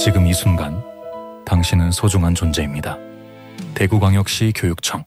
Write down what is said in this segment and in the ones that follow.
지금 이 순간 당신은 소중한 존재입니다. 대구광역시 교육청.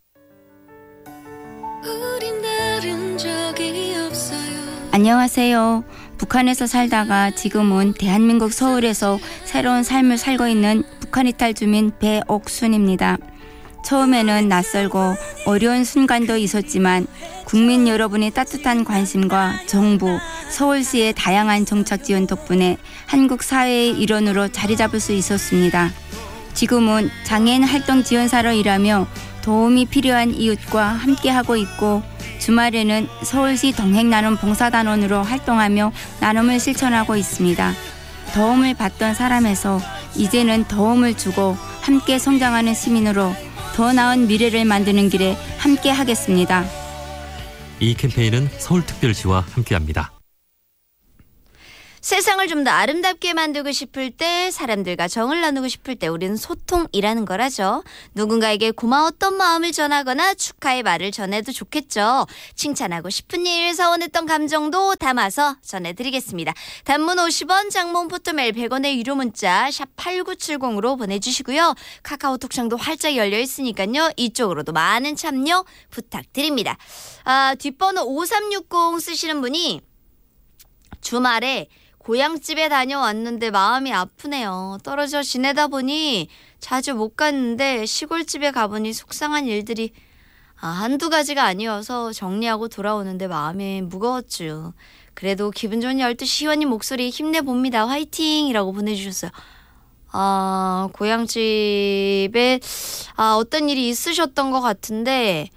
안녕하세요. 북한에서 살다가 지금은 대한민국 서울에서 새로운 삶을 살고 있는 북한 이탈 주민 배옥순입니다. 처음에는 낯설고 어려운 순간도 있었지만 국민 여러분의 따뜻한 관심과 정부, 서울시의 다양한 정책 지원 덕분에 한국 사회의 일원으로 자리 잡을 수 있었습니다. 지금은 장애인 활동 지원사로 일하며 도움이 필요한 이웃과 함께하고 있고 주말에는 서울시 동행나눔 봉사단원으로 활동하며 나눔을 실천하고 있습니다. 도움을 받던 사람에서 이제는 도움을 주고 함께 성장하는 시민으로 더 나은 미래를 만드는 길에 함께 하겠습니다. 이 캠페인은 서울특별시와 함께합니다. 세상을 좀 더 아름답게 만들고 싶을 때, 사람들과 정을 나누고 싶을 때 우리는 소통이라는 거라죠. 누군가에게 고마웠던 마음을 전하거나 축하의 말을 전해도 좋겠죠. 칭찬하고 싶은 일, 서운했던 감정도 담아서 전해드리겠습니다. 단문 50원, 장문 포토메일 100원의 유료 문자 샵 8970으로 보내주시고요. 카카오톡창도 활짝 열려 있으니까요. 이쪽으로도 많은 참여 부탁드립니다. 뒷번호 5360 쓰시는 분이 주말에 고향집에 다녀왔는데 마음이 아프네요. 떨어져 지내다 보니 자주 못 갔는데 시골집에 가보니 속상한 일들이 한두 가지가 아니어서 정리하고 돌아오는데 마음이 무거웠죠. 그래도 기분 좋은 12시 시원님 목소리 힘내봅니다. 화이팅! 이라고 보내주셨어요. 고향집에 어떤 일이 있으셨던 것 같은데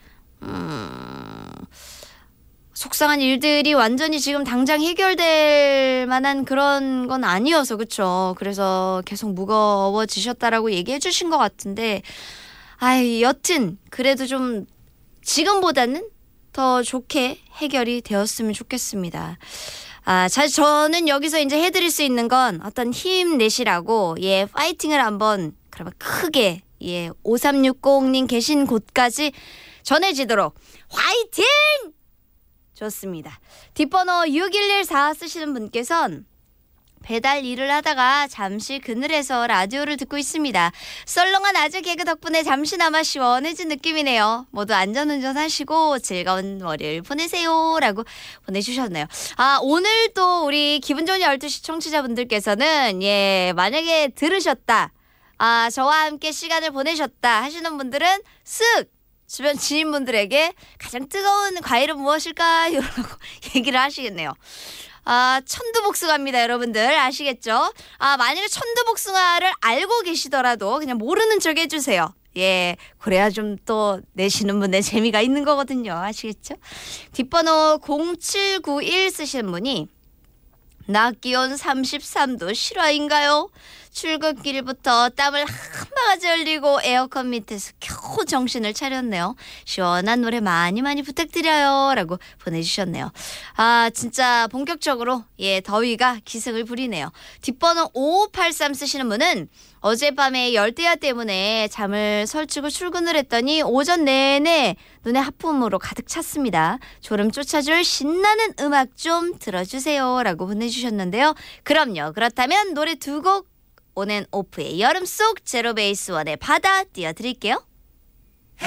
속상한 일들이 완전히 지금 당장 해결될 만한 그런 건 아니어서 그쵸. 그래서 계속 무거워지셨다라고 얘기해 주신 것 같은데 여튼 그래도 좀 지금보다는 더 좋게 해결이 되었으면 좋겠습니다. 저는 여기서 이제 해드릴 수 있는 건 어떤 힘내시라고 파이팅을 한번 그러면 크게 5360님 계신 곳까지 전해지도록 화이팅! 좋습니다. 뒷번호 6114 쓰시는 분께서는 배달 일을 하다가 잠시 그늘에서 라디오를 듣고 있습니다. 썰렁한 아재 개그 덕분에 잠시나마 시원해진 느낌이네요. 모두 안전운전 하시고 즐거운 월요일 보내세요 라고 보내주셨네요. 오늘 또 우리 기분 좋은 12시 청취자분들께서는 만약에 들으셨다, 저와 함께 시간을 보내셨다 하시는 분들은 쓱 주변 지인분들에게 가장 뜨거운 과일은 무엇일까요? 라고 얘기를 하시겠네요. 천두복숭아입니다, 여러분들. 아시겠죠? 만약에 천두복숭아를 알고 계시더라도 그냥 모르는 척 해주세요. 그래야 좀 또 내시는 분의 재미가 있는 거거든요. 아시겠죠? 뒷번호 0791 쓰시는 분이 낮 기온 33도 실화인가요? 출근길부터 땀을 한 바가지 흘리고 에어컨 밑에서 겨우 정신을 차렸네요. 시원한 노래 많이 부탁드려요 라고 보내주셨네요. 진짜 본격적으로 더위가 기승을 부리네요. 뒷번호 5583 쓰시는 분은 어젯밤에 열대야 때문에 잠을 설치고 출근을 했더니 오전 내내 눈에 하품으로 가득 찼습니다. 졸음 쫓아줄 신나는 음악 좀 들어주세요 라고 보내주셨는데요. 그럼요. 그렇다면 노래 두 곡 온앤오프의 여름 속 제로베이스 원의 바다 띄워드릴게요.